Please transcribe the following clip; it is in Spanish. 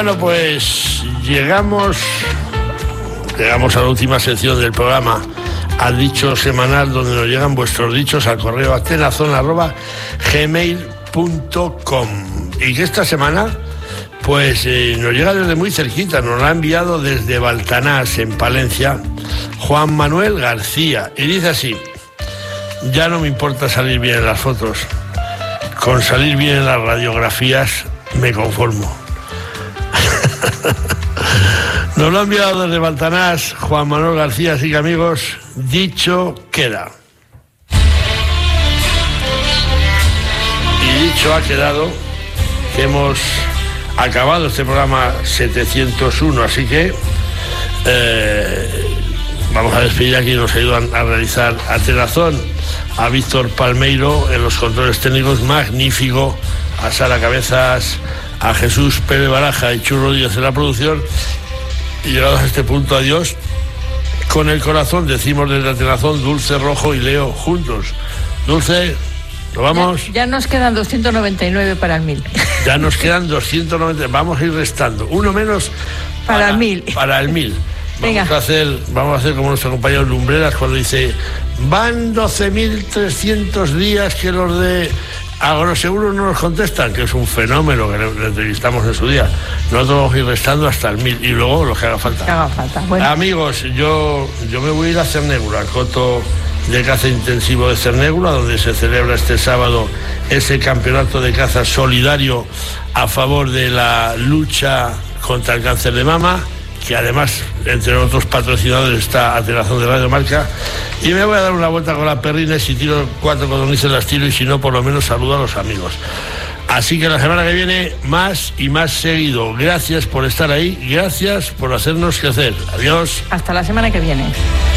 Bueno, pues llegamos a la última sección del programa, al dicho semanal, donde nos llegan vuestros dichos al correo atenazon@gmail.com. Y que esta semana pues nos llega desde muy cerquita, nos la ha enviado desde Baltanás, en Palencia, Juan Manuel García, y dice así: ya no me importa salir bien en las fotos, con salir bien en las radiografías me conformo. Nos lo ha enviado desde Baltanás Juan Manuel García, así que amigos, dicho queda. Y dicho ha quedado que hemos acabado este programa 701, así que vamos a despedir a quienes nos ayudan a realizar Atenazón: a Víctor Palmeiro en los controles técnicos, magnífico, a Sara Cabezas, a Jesús Pérez Baraja y Churro Díaz en la producción. Y llegados a este punto, adiós. Con el corazón decimos desde Atenazón: Dulce, Rojo y Leo juntos. Dulce, ¿nos vamos? Ya nos quedan 299 para el 1000. Ya nos quedan 290. Vamos a ir restando. Uno menos para el 1000. Para el 1000. Venga. Vamos a hacer como nuestro compañero Lumbreras cuando dice: van 12.300 días que los de Agroseguro no nos contestan, que es un fenómeno que le entrevistamos en su día. Nosotros vamos a ir restando hasta el 1000 y luego lo que haga falta. Que haga falta. Bueno. Amigos, yo me voy a ir a Cernégula, al coto de caza intensivo de Cernégula, donde se celebra este sábado ese campeonato de caza solidario a favor de la lucha contra el cáncer de mama, que además, entre otros patrocinadores, está Atenazón de Radio Marca. Y me voy a dar una vuelta con la perrina, y si tiro 4 codornices las tiro, y si no, por lo menos saludo a los amigos. Así que la semana que viene, más y más seguido. Gracias por estar ahí, gracias por hacernos crecer. Adiós. Hasta la semana que viene.